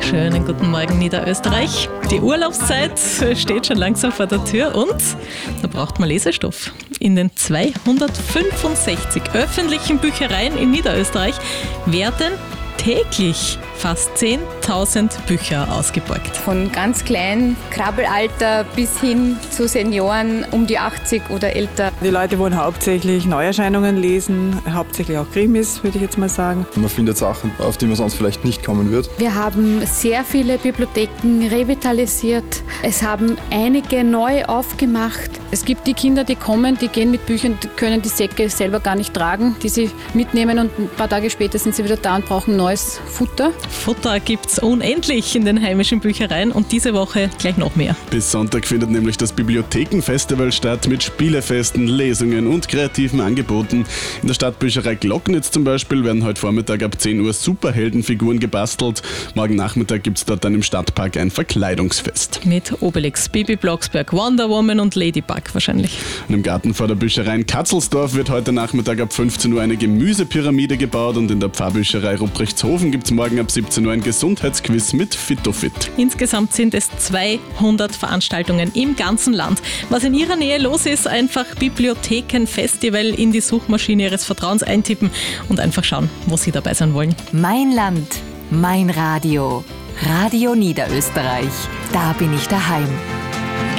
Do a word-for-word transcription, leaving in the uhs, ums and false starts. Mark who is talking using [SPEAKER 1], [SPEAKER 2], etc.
[SPEAKER 1] Schönen guten Morgen, Niederösterreich. Die Urlaubszeit steht schon langsam vor der Tür und da braucht man Lesestoff. In den zweihundertfünfundsechzig öffentlichen Büchereien in Niederösterreich werden täglich fast zehntausend Bücher ausgeborgt.
[SPEAKER 2] Von ganz klein, Krabbelalter bis hin zu Senioren um die achtzig oder älter.
[SPEAKER 3] Die Leute wollen hauptsächlich Neuerscheinungen lesen, hauptsächlich auch Krimis, würde ich jetzt mal sagen.
[SPEAKER 4] Man findet Sachen, auf die man sonst vielleicht nicht kommen wird.
[SPEAKER 5] Wir haben sehr viele Bibliotheken revitalisiert. Es haben einige neu aufgemacht. Es gibt die Kinder, die kommen, die gehen mit Büchern, die können die Säcke selber gar nicht tragen, die sie mitnehmen und ein paar Tage später sind sie wieder da und brauchen neues Futter.
[SPEAKER 1] Futter gibt's unendlich in den heimischen Büchereien und diese Woche gleich noch mehr.
[SPEAKER 6] Bis Sonntag findet nämlich das Bibliothekenfestival statt mit Spielefesten, Lesungen und kreativen Angeboten. In der Stadtbücherei Glocknitz zum Beispiel werden heute Vormittag ab zehn Uhr Superheldenfiguren gebastelt. Morgen Nachmittag gibt's dort dann im Stadtpark ein Verkleidungsfest.
[SPEAKER 1] Mit Obelix, Bibi Blocksberg, Wonder Woman und Ladybug wahrscheinlich.
[SPEAKER 6] Und im Garten vor der Bücherei in Katzelsdorf wird heute Nachmittag ab fünfzehn Uhr eine Gemüsepyramide gebaut und in der Pfarrbücherei Rupprichtshofen gibt's morgen ab siebzehn Uhr ein Gesundheitsquiz mit Fitofit.
[SPEAKER 1] Insgesamt sind es zweihundert Veranstaltungen im ganzen Land. Was in Ihrer Nähe los ist, einfach Bibliothekenfestival in die Suchmaschine Ihres Vertrauens eintippen und einfach schauen, wo Sie dabei sein wollen.
[SPEAKER 7] Mein Land, mein Radio. Radio Niederösterreich. Da bin ich daheim.